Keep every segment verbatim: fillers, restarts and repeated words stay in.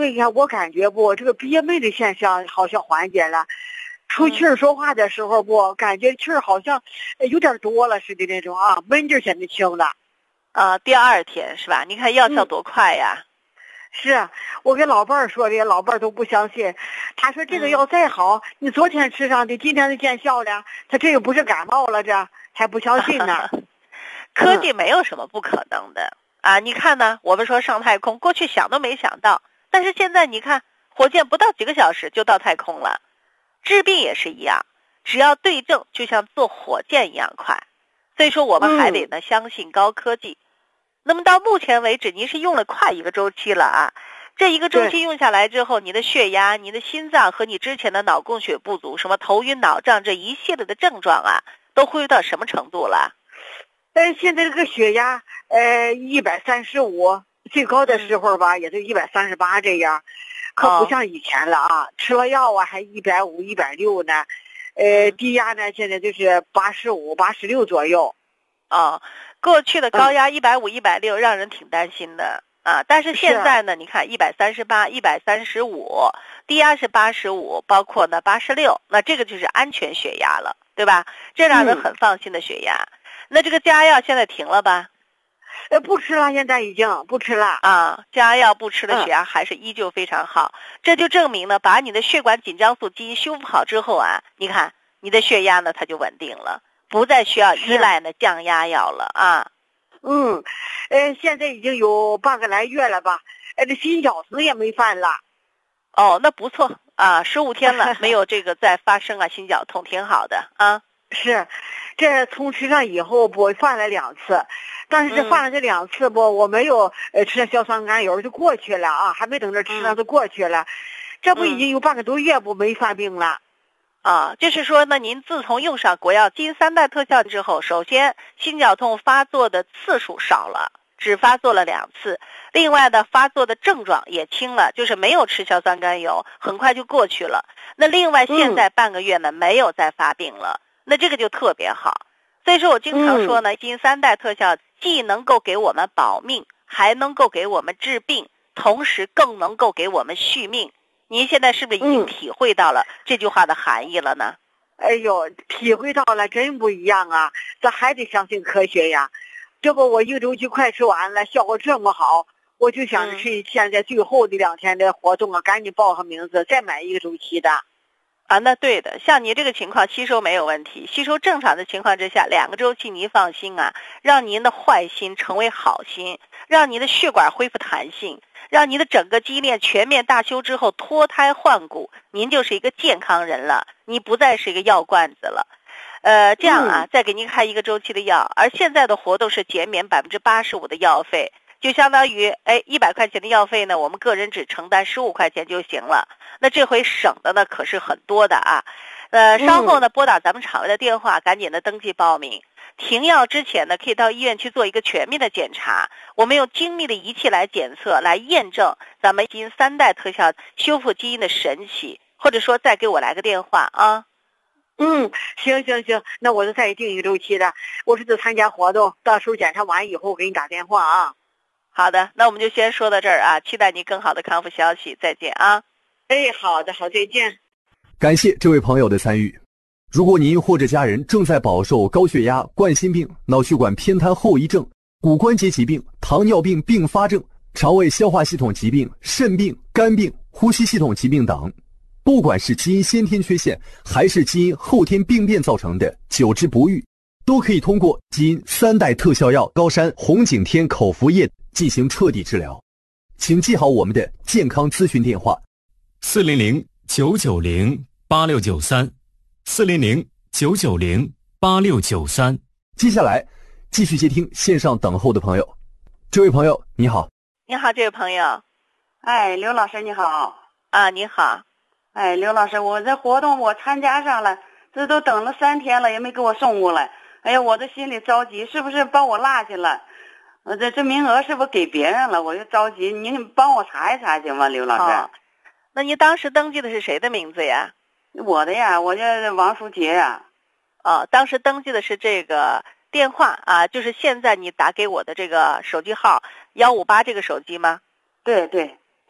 为呀，我感觉不，这个憋闷的现象好像缓解了，出气儿说话的时候不，感觉气儿好像有点多了似的那种啊，闷劲儿现在轻了。 啊，第二天是吧？你看药效多快呀！ 嗯、是啊，我给老伴儿说的，老伴儿都不相信。他说这个药再好，嗯、你昨天吃上的，今天就见效了。他这个不是感冒了，这还不相信呢。 科技没有什么不可能的、嗯、啊！你看呢？我们说上太空，过去想都没想到，但是现在你看，火箭不到几个小时就到太空了。治病也是一样，只要对症，就像坐火箭一样快。所以说，我们还得呢、嗯、相信高科技。那么到目前为止，您是用了快一个周期了啊！这一个周期用下来之后，你的血压、你的心脏和你之前的脑供血不足、什么头晕脑胀这一系列的症状啊，都恢复到什么程度了？ 呃，现在这个血压，呃，一百三十五，最高的时候吧，嗯、也就一百三十八这样，可不像以前了啊！哦、吃了药啊，还一百五、一百六呢，呃，低压呢，现在就是八十五、八十六左右。 哦，过去的高压一百五、一百六，让人挺担心的啊。但是现在呢，你看一百三十八、一百三十五，低压是八十五，包括呢八十六，那这个就是安全血压了，对吧？这让人很放心的血压。嗯、那这个加药现在停了吧？ 呃，不吃了，现在已经不吃了啊。加药不吃的血压还是依旧非常好，嗯、这就证明呢，把你的血管紧张素基因修复好之后啊，你看你的血压呢它就稳定了。不再需要依赖呢降压药了啊。 嗯，呃，现在已经有半个来月了吧？呃，这心绞痛也没犯了。 哦，那不错啊，十五天了，没有这个再发生啊心绞痛，挺好的啊。 是，这从吃上以后不犯了两次，但是这犯了这两次不，嗯、我没有呃吃硝酸甘油就过去了啊，还没等着吃呢就过去了，嗯、这不已经有半个多月不没犯病了。 啊，就是说呢，您自从用上国药基因三代特效之后，首先心绞痛发作的次数少了，只发作了两次。另外呢，发作的症状也轻了，就是没有吃硝酸甘油，很快就过去了。那另外现在半个月呢，嗯、没有再发病了，那这个就特别好。所以说我经常说呢，基因三代特效既能够给我们保命，还能够给我们治病，同时更能够给我们续命。您现在是不是已经体会到了这句话的含义了呢？ 嗯、哎呦，体会到了，真不一样啊！咱还得相信科学呀。这不，我一个周期快吃完了，效果这么好，我就想着趁现在最后的两天的活动啊，赶紧报上名字，再买一个周期的。 啊，那对的，像你这个情况吸收没有问题，吸收正常的情况之下，两个周期您放心啊，让您的坏心成为好心，让您的血管恢复弹性，让您的整个肌链全面大修之后脱胎换骨，您就是一个健康人了，你不再是一个药罐子了。呃，这样啊，再给您开一个周期的药，而现在的活动是减免百分之八十五的药费。就相当于，哎，一百块钱的药费呢，我们个人只承担十五块钱就行了。那这回省的呢可是很多的啊。呃，稍后呢拨打咱们厂位的电话，赶紧的登记报名。停药之前呢，可以到医院去做一个全面的检查。我们用精密的仪器来检测，来验证咱们基因三代特效修复基因的神奇。或者说，再给我来个电话啊。 嗯，行行行，那我就再定一个周期的。我是去参加活动，到时候检查完以后给你打电话啊。 好的，那我们就先说到这儿啊，期待你更好的康复消息，再见啊。 哎，好的，好，再见。 感谢这位朋友的参与。如果您或者家人正在饱受高血压、冠心病、脑血管偏瘫后遗症、骨关节疾病、糖尿病并发症、肠胃消化系统疾病、肾病、肝病、呼吸系统疾病等，不管是基因先天缺陷还是基因后天病变造成的久治不愈，都可以通过基因三代特效药高山红景天口服液进行彻底治疗。请记好我们的健康咨询电话： 四零零九九零八六九三，四零零九九零八六九三。 接下来继续接听线上等候的朋友。这位朋友你好。 你好，这位朋友。 哎，刘老师你好。 啊，你好。 哎，刘老师，我这活动我参加上了，这都等了三天了，也没给我送过来。哎呀，我这心里着急，是不是把我落下了？我这这名额是不是给别人了？我就着急，您帮我查一查行吗，刘老师？ 哦，那您当时登记的是谁的名字呀？ 我的呀，我叫王淑杰呀。 哦，当时登记的是这个电话啊，就是现在你打给我的这个手机号幺五八这个手机吗？ 对对。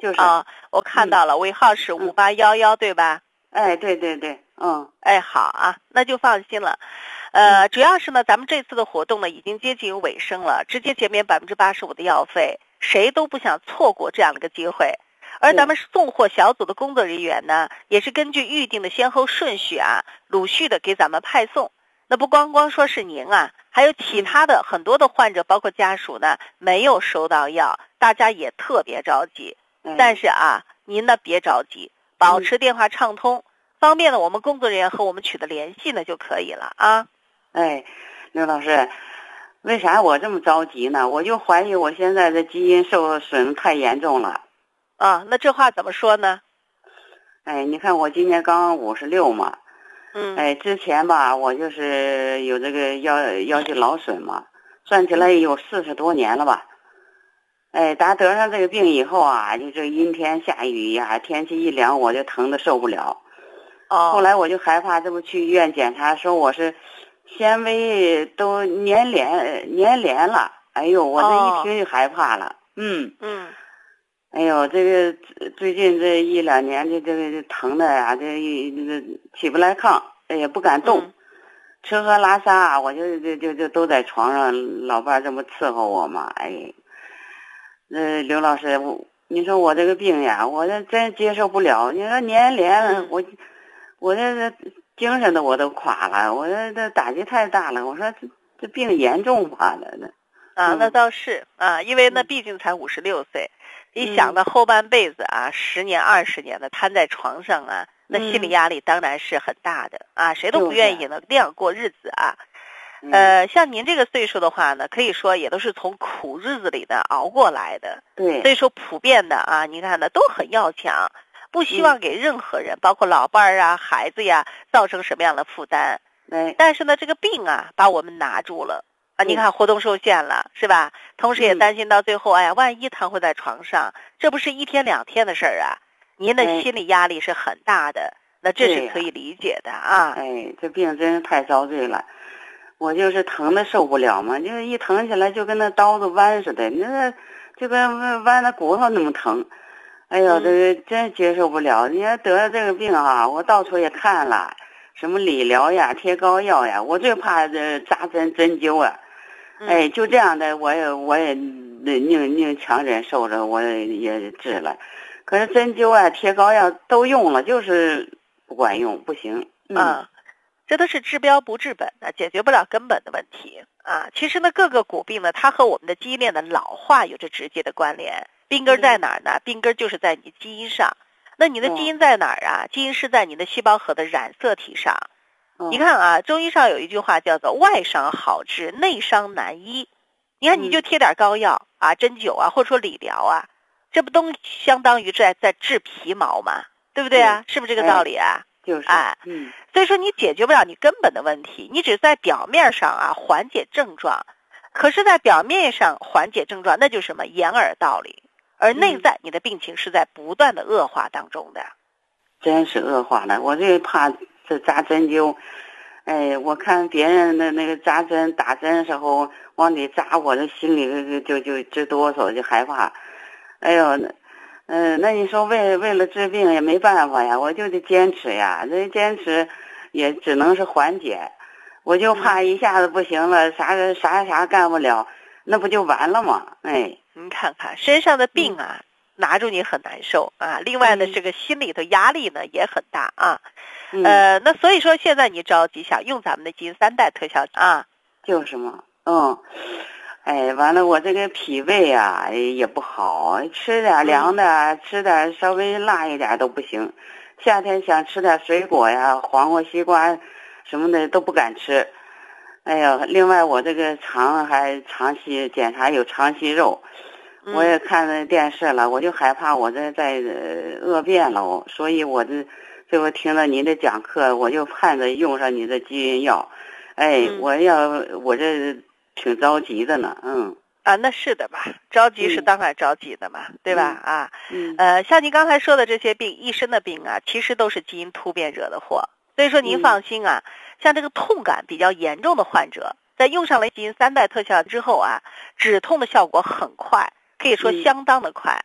就是啊，我看到了，尾号是五八一一，对吧？ 哎，对对对，嗯， 哎，好啊，那就放心了。呃，主要是呢，咱们这次的活动呢已经接近尾声了，直接减免百分之八十五的药费，谁都不想错过这样的一个机会。而咱们送货小组的工作人员呢，也是根据预定的先后顺序啊，陆续的给咱们派送。那不光光说是您啊，还有其他的很多的患者，包括家属呢，没有收到药，大家也特别着急。但是啊，您呢别着急，保持电话畅通，方便呢我们工作人员和我们取得联系呢就可以了啊。 哎，刘老师，为啥我这么着急呢？我就怀疑我现在的基因受损太严重了。 啊，那这话怎么说呢？ 哎，你看我今年刚五十六嘛， 嗯， 哎，之前吧，我就是有这个腰腰肌劳损嘛，算起来有四十多年了吧。哎，打得上这个病以后啊，就这阴天下雨呀，天气一凉，我就疼得受不了。 哦， 后来我就害怕，这不去医院检查，说我是纤维都粘连粘连了。哎呦，我这一听就害怕了。哦、嗯嗯。 哎呦，这个最近这一两年的这个疼的呀，这这个起不来炕，也不敢动，嗯、吃喝拉撒，我就就就就都在床上，老伴这么伺候我嘛。哎，呃，刘老师，我你说我这个病呀，我这真接受不了。你说粘连， 嗯、 我我这精神的我都垮了，我这这打击太大了。我说这这病严重吧？那那啊，那倒是啊，因为那毕竟才五十六岁。一想到后半辈子啊，十年二十年的瘫在床上啊，那心理压力当然是很大的啊，谁都不愿意呢那样过日子啊。呃，像您这个岁数的话呢，可以说也都是从苦日子里呢熬过来的。 对， 所以说普遍的啊，你看呢都很要强，不希望给任何人，包括老伴儿啊、孩子呀，造成什么样的负担。 对， 但是呢，这个病啊，把我们拿住了。啊，你看活动受限了，是吧？同时也担心到最后，哎呀，万一瘫痪在床上，这不是一天两天的事儿啊！您的心理压力是很大的，那这是可以理解的啊。 哎，这病真是太遭罪了，我就是疼的受不了嘛，就是一疼起来就跟那刀子剜似的，那就跟剜那骨头那么疼。哎呦，这个真接受不了！你要得了这个病啊，我到处也看了，什么理疗呀、贴膏药呀，我最怕这扎针针灸啊。哎，就这样的，我也我也宁宁强忍受着，我也也治了。可是针灸啊、贴膏药都用了，就是不管用，不行。 嗯，啊、这都是治标不治本的，解决不了根本的问题啊。其实呢，各个骨病呢，它和我们的基因链的老化有着直接的关联。病根在哪儿呢？病根就是在你基因上。那你的基因在哪儿啊？基因是在你的细胞核的染色体上。你看啊，中医上有一句话叫做外伤好治，内伤难医。你看，你就贴点膏药啊、针灸啊，或者说理疗啊，这不都相当于在在治皮毛吗？对不对啊？是不是这个道理啊？ 就是， 哎， 嗯， 所以说你解决不了你根本的问题，你只在表面上啊缓解症状，可是，在表面上缓解症状，那就是什么掩耳盗铃，而内在你的病情是在不断的恶化当中的。 真是恶化了，我这怕。这扎针灸，哎，我看别人的那个扎针打针的时候往里扎，我的心里就就直哆嗦，就害怕。哎呦，那，嗯、呃，那你说为为了治病也没办法呀，我就得坚持呀，这坚持也只能是缓解。我就怕一下子不行了，啥啥啥干不了，那不就完了吗？哎， 您看看身上的病啊。嗯拿住你很难受啊！另外呢，这个心里头压力呢也很大啊。 嗯、 呃，那所以说现在你着急想用咱们的基因三代特效啊， 就是嘛，嗯，哎，完了我这个脾胃啊也不好，吃点凉的，嗯、吃点稍微辣一点都不行。夏天想吃点水果呀，黄瓜、西瓜什么的都不敢吃。哎呀，另外我这个肠还长期检查有肠息肉。我也看那电视了，我就害怕我这在恶变了，所以我这最后听了您的讲课，我就盼着用上你的基因药。哎， 嗯、 我要我这挺着急的呢，嗯。 啊，那是的吧，着急是当然着急的嘛，嗯、对吧？啊， 嗯， 呃，像您刚才说的这些病，一身的病啊，其实都是基因突变惹的祸。所以说您放心啊，嗯、像这个痛感比较严重的患者，在用上了基因三代特效之后啊，止痛的效果很快。可以说相当的快，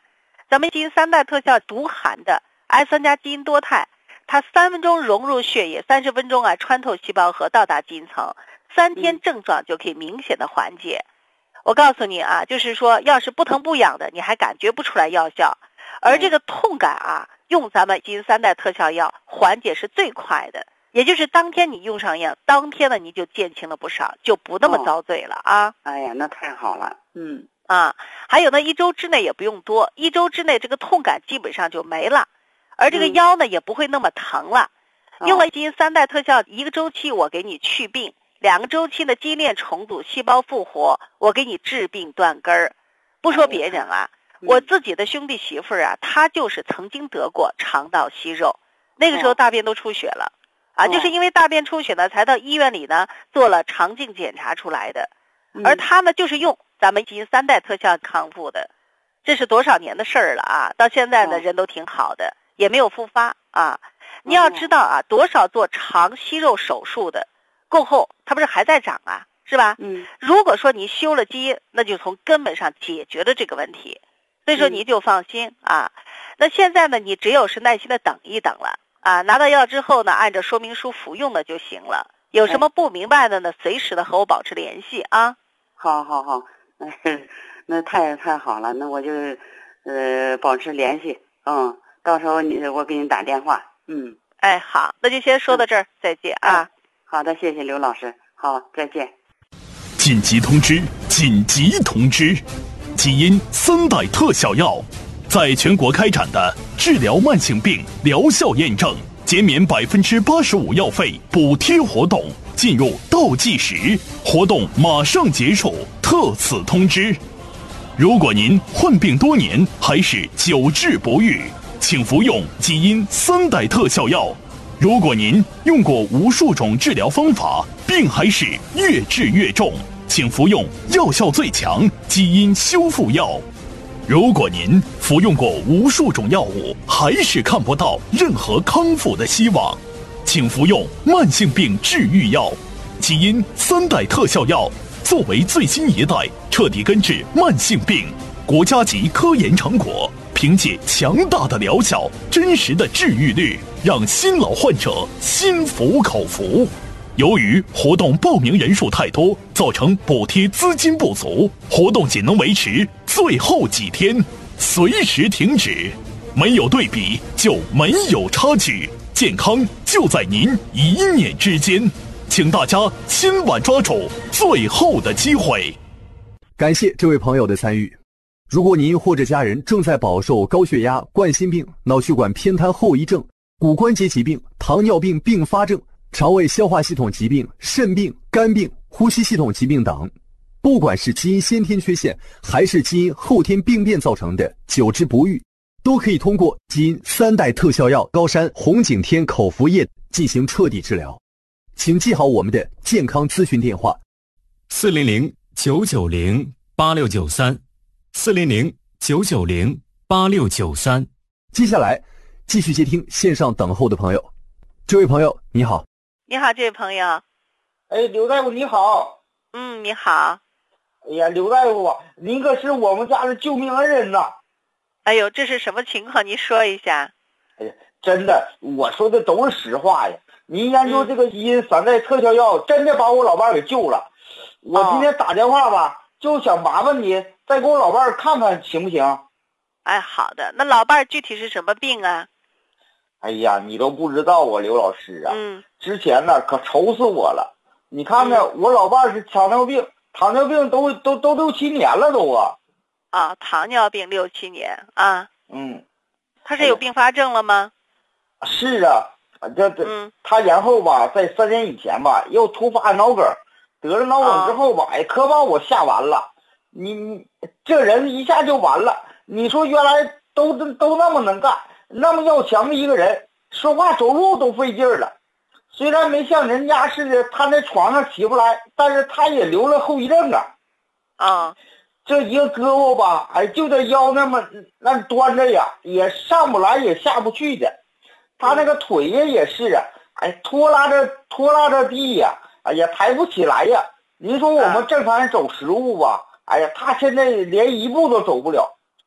咱们基因三代特效独含的 S 三 加基因多肽，它三分钟融入血液，三十分钟啊穿透细胞核到达基因层，三天症状就可以明显的缓解。我告诉你啊，就是说要是不疼不痒的，你还感觉不出来药效，而这个痛感啊，用咱们基因三代特效药缓解是最快的，也就是当天你用上药，当天呢你就减轻了不少，就不那么遭罪了啊。 哎呀，那太好了。嗯啊，还有呢，一周之内也不用多，一周之内这个痛感基本上就没了，而这个腰呢、嗯、也不会那么疼了。用了基因三代特效，一个周期我给你去病，两个周期的基因链重组、细胞复活，我给你治病断根儿。不说别人啊，嗯、我自己的兄弟媳妇儿啊，她就是曾经得过肠道息肉，那个时候大便都出血了、哦、啊，就是因为大便出血呢，才到医院里呢做了肠镜检查出来的。而他呢，就是用咱们基因三代特效康复的，这是多少年的事儿了啊！到现在呢，人都挺好的，也没有复发啊。你要知道啊，多少做肠息肉手术的，过后它不是还在长啊，是吧？嗯。如果说你修了基因，那就从根本上解决了这个问题，所以说你就放心啊。那现在呢，你只有是耐心的等一等了啊，拿到药之后呢，按照说明书服用的就行了。有什么不明白的呢，随时的和我保持联系啊。 好好好，那太太好了，那我就呃保持联系，嗯，到时候你我给你打电话，嗯， 哎，好，那就先说到这儿，嗯、再见啊、哎。 好的，谢谢刘老师，好，再见。 紧急通知！紧急通知！基因三代特效药在全国开展的治疗慢性病疗效验证、减免百分之八十五药费补贴活动进入倒计时，活动马上结束，特此通知。如果您患病多年还是久治不愈，请服用基因三代特效药。如果您用过无数种治疗方法，病还是越治越重，请服用药效最强基因修复药。如果您服用过无数种药物，还是看不到任何康复的希望，请服用慢性病治愈药基因三代特效药。作为最新一代彻底根治慢性病国家级科研成果，凭借强大的疗效、真实的治愈率，让新老患者心服口服。由于活动报名人数太多，造成补贴资金不足，活动仅能维持最后几天，随时停止。没有对比就没有差距，健康就在您一念之间。请大家千万抓住最后的机会。 感谢这位朋友的参与。如果您或者家人正在饱受高血压、冠心病、脑血管偏瘫后遗症、骨关节疾病、糖尿病并发症、肠胃消化系统疾病、肾病、肝病、呼吸系统疾病等，不管是基因先天缺陷还是基因后天病变造成的久治不愈，都可以通过基因三代特效药高山红景天口服液进行彻底治疗。请记好我们的健康咨询电话： 四零零九九零八六九三，四零零九九零八六九三。 接下来继续接听线上等候的朋友。这位朋友你好。 你好，这位朋友。 哎，刘大夫你好。 嗯，你好。 哎呀，刘大夫，您可是我们家的救命恩人呐。 哎呦，这是什么情况？您说一下。 哎呀，真的，我说的都是实话呀。您研究这个基因三代特效药，真的把我老伴儿给救了。我今天打电话吧，哦、就想麻烦你再给我老伴儿看看行不行？ 哎，好的。那老伴儿具体是什么病啊？ 哎呀，你都不知道啊，刘老师啊。 嗯。 之前呢，可愁死我了。你看看，嗯、我老伴儿是糖尿病，糖尿病都都都六七年了都啊。 啊，糖尿病六七年啊。 嗯。 他是有并发症了吗？ 哎、是啊。这这、嗯，他然后吧，在三年以前吧，又突发脑梗，得了脑梗之后吧，哎、哦，可把我吓完了。你你这人一下就完了。你说原来都都那么能干，那么要强的一个人，说话走路都费劲儿了。虽然没像人家似的瘫在床上起不来，但是他也留了后遗症啊。 啊、哦， 这一个胳膊吧，哎，就这腰那么那端着呀，也上不来也下不去的。他那个腿呀也是啊，哎，拖拉着拖拉着地呀，哎呀，抬不起来呀。您说我们正常人走十步吧，哎呀，他现在连一步都走不了，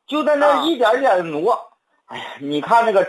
就在那一点点挪。哎呀，你看那个